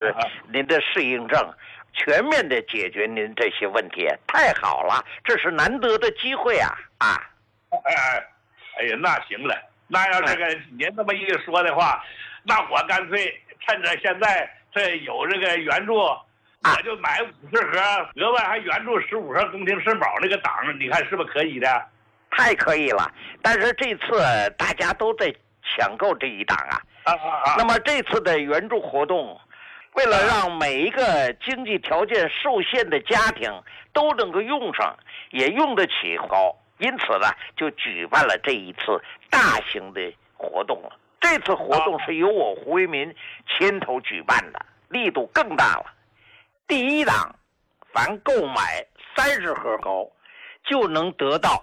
是您的适应症，全面的解决您这些问题，太好了，这是难得的机会啊！ 哎呀，那行了，那要这个您这么一说的话，那我干脆趁着现在这有这个援助，我就买50盒，额外还援助15盒宫廷肾宝那个档，你看是不是可以的？ 太可以了，但是这次大家都在抢购这一档啊。那么这次的援助活动，为了让每一个经济条件受限的家庭都能够用上，也用得起高，因此呢，就举办了这一次大型的活动了。这次活动是由我胡为民牵头举办的，力度更大了。第一档，凡购买30盒膏，就能得到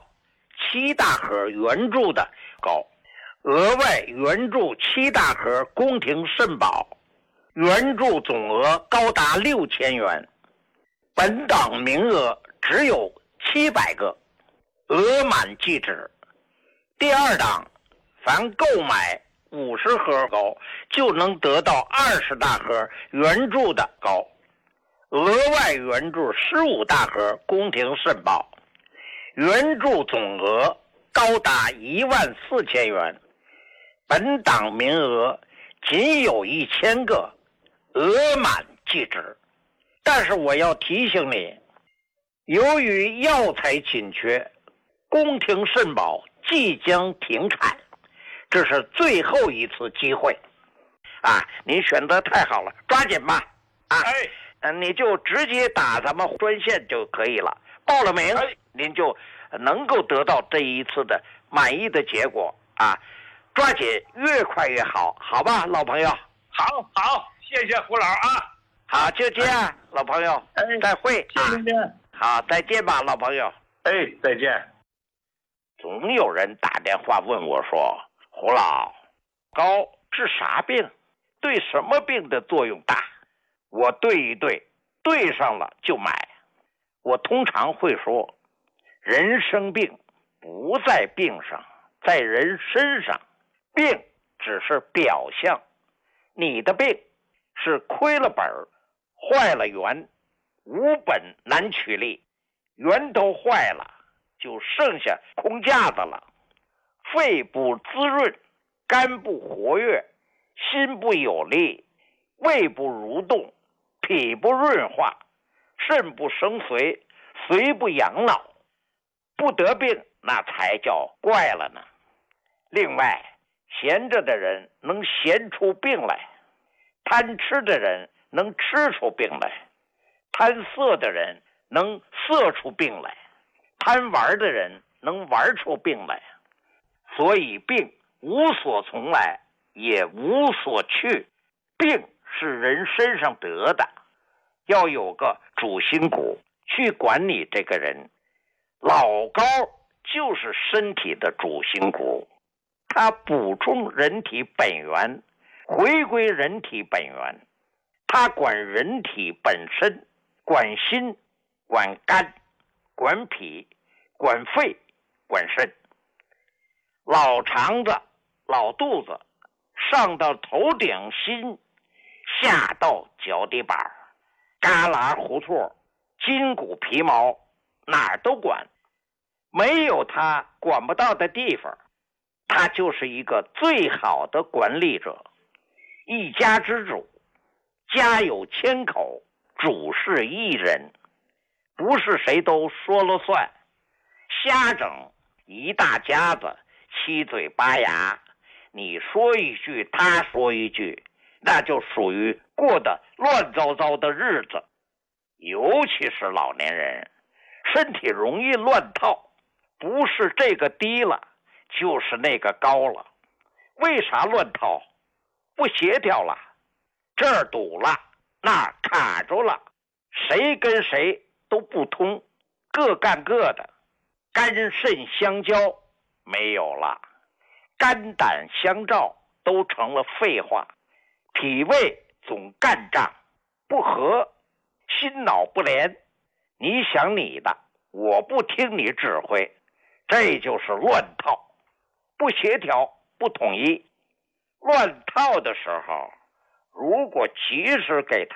7大盒援助的膏，额外援助7大盒宫廷肾宝，援助总额高达6000元。本档名额只有700个，额满即止。第二档，凡购买50盒膏，就能得到20大盒援助的膏，额外援助15大盒宫廷肾宝，援助总额高达14000元。本档名额仅有1000个，额满即止。但是我要提醒你，由于药材紧缺，宫廷肾宝即将停产，这是最后一次机会啊！您选择太好了，抓紧吧！你就直接打咱们专线就可以了，报了名，您就能够得到这一次的满意的结果啊！抓紧，越快越好，好吧，老朋友。 好，谢谢胡老啊。 好，就这样，老朋友，再会。 谢谢您。 好，再见吧，老朋友。 再见。 总有人打电话问我说，胡老，膏治啥病？对什么病的作用大？我对一对，对上了就买。我通常会说，人生病不在病上，在人身上。病只是表象，你的病是亏了本，坏了源，无本难取利，源头坏了，就剩下空架子了。肺不滋润，肝不活跃，心不有力，胃不蠕动，脾不润化，肾不生髓，髓不养脑，不得病那才叫怪了呢。另外，闲着的人能闲出病来，贪吃的人能吃出病来，贪色的人能色出病来，贪玩的人能玩出病来。所以病无所从来，也无所去，病是人身上得的，要有个主心骨去管理这个人。老高就是身体的主心骨，它补充人体本源，回归人体本源。它管人体本身，管心，管肝，管脾，管肺，管肾。老肠子，老肚子，上到头顶心，下到脚底板，旮旯胡同，筋骨皮毛，哪儿都管。没有他管不到的地方，他就是一个最好的管理者。一家之主，家有千口，主是一人，不是谁都说了算，瞎整一大家子，七嘴八牙，你说一句他说一句，那就属于过得乱糟糟的日子。尤其是老年人，身体容易乱套，不是这个低了，就是那个高了。为啥乱套？不协调了，这儿堵了，那儿卡住了，谁跟谁都不通，各干各的。肝肾相交没有了，肝胆相照都成了废话，脾胃总干仗，不和，心脑不连，你想你的，我不听你指挥，这就是乱套，不协调，不统一。乱套的时候，如果及时给他